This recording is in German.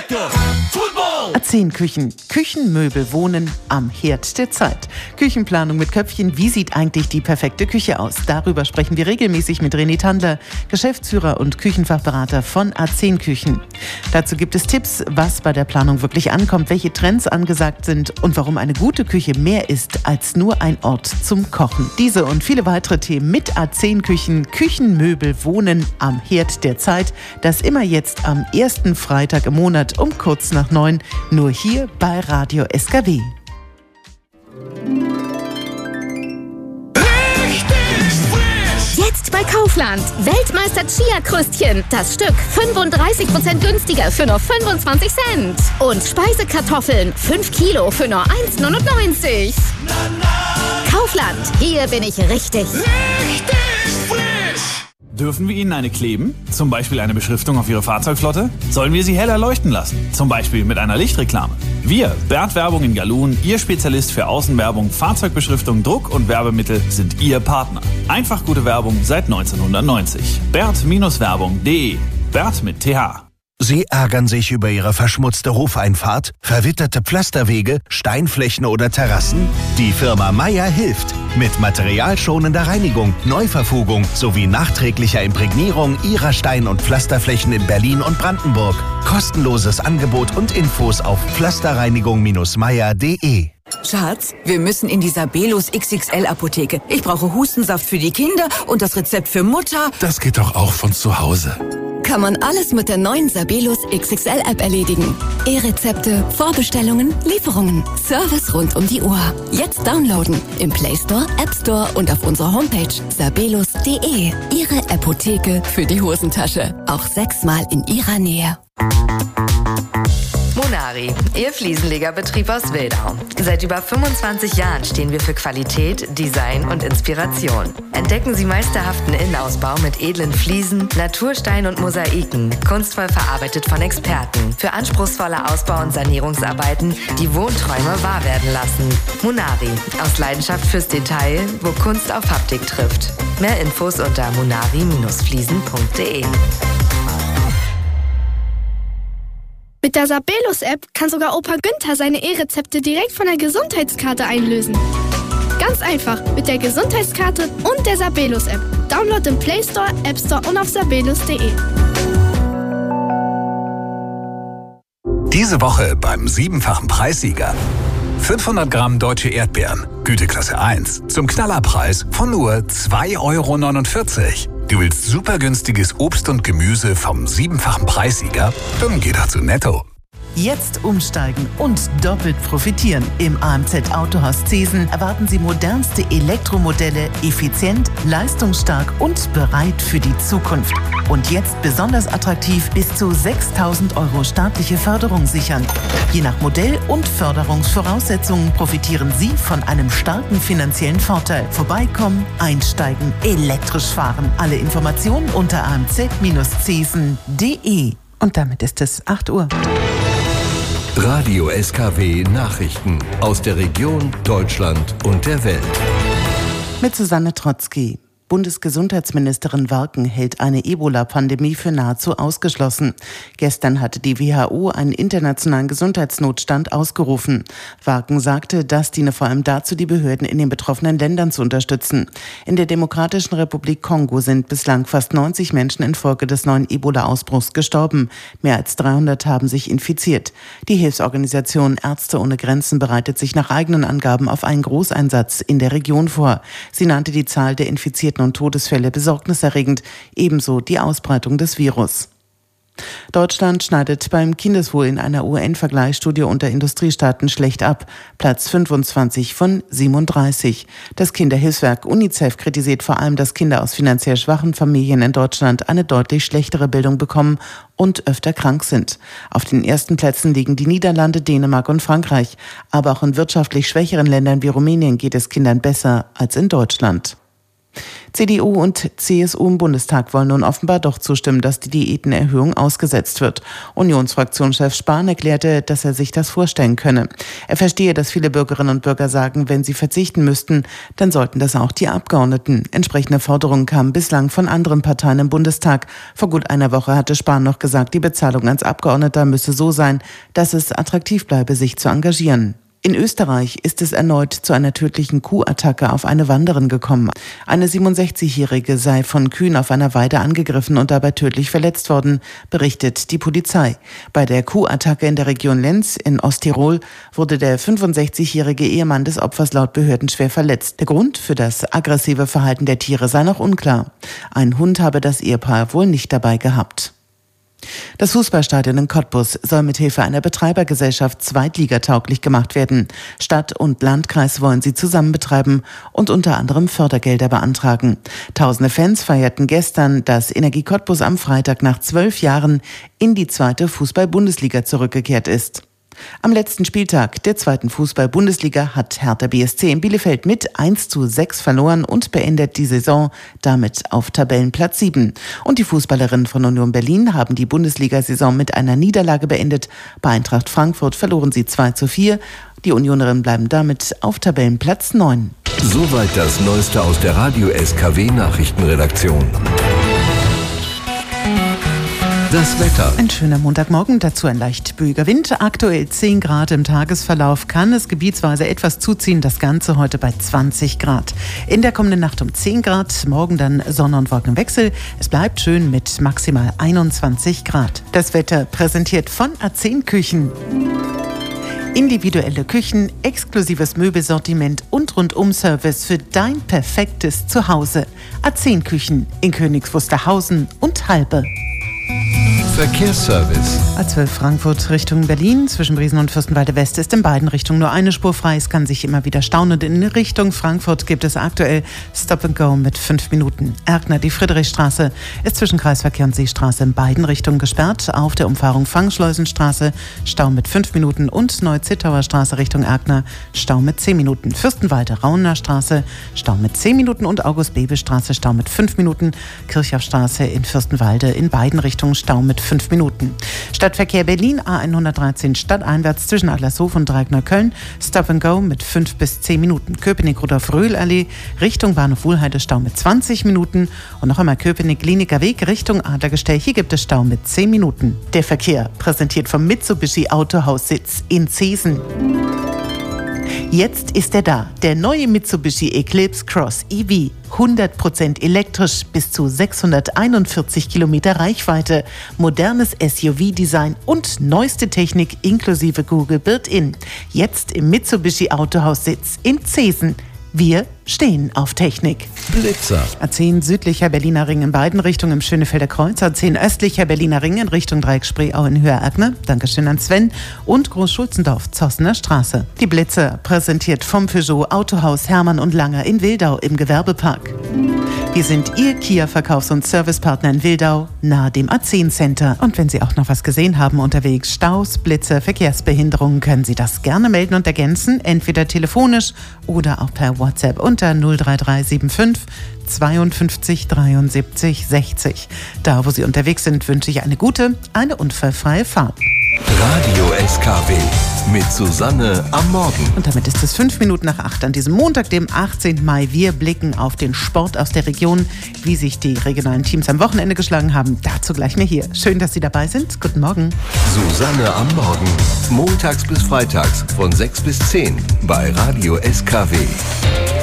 Selector, Football! A10 Küchenmöbel wohnen am Herd der Zeit. Küchenplanung mit Köpfchen. Wie sieht eigentlich die perfekte Küche aus? Darüber sprechen wir regelmäßig mit René Tandler, Geschäftsführer und Küchenfachberater von A10. Dazu gibt es Tipps, was bei der Planung wirklich ankommt, welche Trends angesagt sind und warum eine gute Küche mehr ist als nur ein Ort zum Kochen. Diese und viele weitere Themen mit A10 Küchenmöbel wohnen am Herd der Zeit. Das immer jetzt am ersten Freitag im Monat um kurz nach 9, nur hier bei Radio SKW. Jetzt bei Kaufland. Weltmeister Chia-Krüstchen. Das Stück 35% günstiger für nur 25 Cent. Und Speisekartoffeln 5 Kilo für nur 1,99. Kaufland. Hier bin ich richtig. Dürfen wir Ihnen eine kleben? Zum Beispiel eine Beschriftung auf Ihre Fahrzeugflotte? Sollen wir sie heller leuchten lassen? Zum Beispiel mit einer Lichtreklame? Wir, Bert Werbung in Galun, Ihr Spezialist für Außenwerbung, Fahrzeugbeschriftung, Druck und Werbemittel, sind Ihr Partner. Einfach gute Werbung seit 1990. Bert-Werbung.de. Bert mit TH. Sie ärgern sich über Ihre verschmutzte Hofeinfahrt, verwitterte Pflasterwege, Steinflächen oder Terrassen? Die Firma Meier hilft. Mit materialschonender Reinigung, Neuverfugung sowie nachträglicher Imprägnierung Ihrer Stein- und Pflasterflächen in Berlin und Brandenburg. Kostenloses Angebot und Infos auf pflasterreinigung-meier.de. Schatz, wir müssen in die Sabelus XXL-Apotheke. Ich brauche Hustensaft für die Kinder und das Rezept für Mutter. Das geht doch auch von zu Hause. Kann man alles mit der neuen Sabelus XXL-App erledigen. E-Rezepte, Vorbestellungen, Lieferungen, Service rund um die Uhr. Jetzt downloaden im Play Store, App Store und auf unserer Homepage sabelus.de. Ihre Apotheke für die Hosentasche. Auch 6-mal in Ihrer Nähe. Monari, Ihr Fliesenlegerbetrieb aus Wildau. Seit über 25 Jahren stehen wir für Qualität, Design und Inspiration. Entdecken Sie meisterhaften Innenausbau mit edlen Fliesen, Naturstein und Mosaiken, kunstvoll verarbeitet von Experten, für anspruchsvolle Ausbau- und Sanierungsarbeiten, die Wohnträume wahr werden lassen. Monari, aus Leidenschaft fürs Detail, wo Kunst auf Haptik trifft. Mehr Infos unter monari-fliesen.de. Mit der Sabelus-App kann sogar Opa Günther seine E-Rezepte direkt von der Gesundheitskarte einlösen. Ganz einfach mit der Gesundheitskarte und der Sabelus-App. Download im Play Store, App Store und auf sabelus.de. Diese Woche beim 7-fachen Preissieger. 500 Gramm deutsche Erdbeeren, Güteklasse 1, zum Knallerpreis von nur 2,49 €. Du willst super günstiges Obst und Gemüse vom 7-fachen Preissieger? Dann geh doch zu Netto. Jetzt umsteigen und doppelt profitieren. Im AMZ Autohaus Zesen erwarten Sie modernste Elektromodelle, effizient, leistungsstark und bereit für die Zukunft. Und jetzt besonders attraktiv, bis zu 6.000 € staatliche Förderung sichern. Je nach Modell und Förderungsvoraussetzungen profitieren Sie von einem starken finanziellen Vorteil. Vorbeikommen, einsteigen, elektrisch fahren. Alle Informationen unter amz-zesen.de. Und damit ist es 8 Uhr. Radio SKW Nachrichten aus der Region, Deutschland und der Welt. Mit Susanne Trotzki. Bundesgesundheitsministerin Warken hält eine Ebola-Pandemie für nahezu ausgeschlossen. Gestern hatte die WHO einen internationalen Gesundheitsnotstand ausgerufen. Warken sagte, das diene vor allem dazu, die Behörden in den betroffenen Ländern zu unterstützen. In der Demokratischen Republik Kongo sind bislang fast 90 Menschen infolge des neuen Ebola-Ausbruchs gestorben. Mehr als 300 haben sich infiziert. Die Hilfsorganisation Ärzte ohne Grenzen bereitet sich nach eigenen Angaben auf einen Großeinsatz in der Region vor. Sie nannte die Zahl der Infizierten und Todesfälle besorgniserregend, ebenso die Ausbreitung des Virus. Deutschland schneidet beim Kindeswohl in einer UN-Vergleichsstudie unter Industriestaaten schlecht ab. Platz 25 von 37. Das Kinderhilfswerk UNICEF kritisiert vor allem, dass Kinder aus finanziell schwachen Familien in Deutschland eine deutlich schlechtere Bildung bekommen und öfter krank sind. Auf den ersten Plätzen liegen die Niederlande, Dänemark und Frankreich. Aber auch in wirtschaftlich schwächeren Ländern wie Rumänien geht es Kindern besser als in Deutschland. CDU und CSU im Bundestag wollen nun offenbar doch zustimmen, dass die Diätenerhöhung ausgesetzt wird. Unionsfraktionschef Spahn erklärte, dass er sich das vorstellen könne. Er verstehe, dass viele Bürgerinnen und Bürger sagen, wenn sie verzichten müssten, dann sollten das auch die Abgeordneten. Entsprechende Forderungen kamen bislang von anderen Parteien im Bundestag. Vor gut einer Woche hatte Spahn noch gesagt, die Bezahlung als Abgeordneter müsse so sein, dass es attraktiv bleibe, sich zu engagieren. In Österreich ist es erneut zu einer tödlichen Kuhattacke auf eine Wanderin gekommen. Eine 67-Jährige sei von Kühen auf einer Weide angegriffen und dabei tödlich verletzt worden, berichtet die Polizei. Bei der Kuhattacke in der Region Lenz in Osttirol wurde der 65-jährige Ehemann des Opfers laut Behörden schwer verletzt. Der Grund für das aggressive Verhalten der Tiere sei noch unklar. Ein Hund habe das Ehepaar wohl nicht dabei gehabt. Das Fußballstadion in Cottbus soll mithilfe einer Betreibergesellschaft zweitligatauglich gemacht werden. Stadt und Landkreis wollen sie zusammen betreiben und unter anderem Fördergelder beantragen. Tausende Fans feierten gestern, dass Energie Cottbus am Freitag nach 12 Jahren in die 2. Fußball-Bundesliga zurückgekehrt ist. Am letzten Spieltag der 2. Fußball-Bundesliga hat Hertha BSC in Bielefeld mit 1:6 verloren und beendet die Saison damit auf Tabellenplatz 7. Und die Fußballerinnen von Union Berlin haben die Bundesliga-Saison mit einer Niederlage beendet. Bei Eintracht Frankfurt verloren sie 2:4. Die Unionerinnen bleiben damit auf Tabellenplatz 9. Soweit das Neueste aus der Radio SKW Nachrichtenredaktion. Das Wetter. Ein schöner Montagmorgen, dazu ein leicht böiger Wind. Aktuell 10 Grad im Tagesverlauf, kann es gebietsweise etwas zuziehen. Das Ganze heute bei 20 Grad. In der kommenden Nacht um 10 Grad, morgen dann Sonne- und Wolkenwechsel. Es bleibt schön mit maximal 21 Grad. Das Wetter präsentiert von A10 Küchen. Individuelle Küchen, exklusives Möbelsortiment und Rundum-Service für dein perfektes Zuhause. A10 Küchen in Königs Wusterhausen und Halbe. Verkehrsservice. A12 Frankfurt Richtung Berlin. Zwischen Briesen und Fürstenwalde West ist in beiden Richtungen nur eine Spur frei. Es kann sich immer wieder stauen. Und in Richtung Frankfurt gibt es aktuell Stop and Go mit 5 Minuten. Erkner, die Friedrichstraße ist zwischen Kreisverkehr und Seestraße in beiden Richtungen gesperrt. Auf der Umfahrung Fangschleusenstraße Stau mit 5 Minuten und Neu-Zittauer Straße Richtung Erkner Stau mit 10 Minuten. Fürstenwalde Rauner Straße Stau mit 10 Minuten und August-Bebel-Straße Stau mit 5 Minuten. Kirchhoffstraße in Fürstenwalde in beiden Richtungen Stau mit 5 Minuten. Stadtverkehr Berlin A113 stadteinwärts zwischen Adlershof und Dreieckneukölln Stop and Go mit 5 bis 10 Minuten. Köpenick-Rudolf-Röhl-Allee Richtung Bahnhof Wuhlheide Stau mit 20 Minuten und noch einmal Köpenick-Kliniker Weg Richtung Adlergestell. Hier gibt es Stau mit 10 Minuten. Der Verkehr präsentiert vom Mitsubishi Autohaussitz in Zeesen. Jetzt ist er da, der neue Mitsubishi Eclipse Cross EV. 100% elektrisch, bis zu 641 Kilometer Reichweite, modernes SUV-Design und neueste Technik inklusive Google Built-In. Jetzt im Mitsubishi Autohaussitz in Zeesen. Wir stehen auf Technik. Blitzer. A10 südlicher Berliner Ring in beiden Richtungen im Schönefelder Kreuz. A10 östlicher Berliner Ring in Richtung Dreieck-Spreeau in Höhe-Erkner. Dankeschön an Sven. Und Groß-Schulzendorf, Zossener Straße. Die Blitzer präsentiert vom Peugeot Autohaus Hermann und Langer in Wildau im Gewerbepark. Wir sind Ihr Kia-Verkaufs- und Servicepartner in Wildau, nahe dem A10 Center. Und wenn Sie auch noch was gesehen haben unterwegs, Staus, Blitze, Verkehrsbehinderungen, können Sie das gerne melden und ergänzen, entweder telefonisch oder auch per WhatsApp unter 03375 52 73 60. Da, wo Sie unterwegs sind, wünsche ich eine gute, eine unfallfreie Fahrt. Radio SKW mit Susanne am Morgen. Und damit ist es 5 Minuten nach 8 an diesem Montag, dem 18. Mai. Wir blicken auf den Sport aus der Region, wie sich die regionalen Teams am Wochenende geschlagen haben. Dazu gleich mehr hier. Schön, dass Sie dabei sind. Guten Morgen. Susanne am Morgen. Montags bis freitags von 6 bis 10 bei Radio SKW.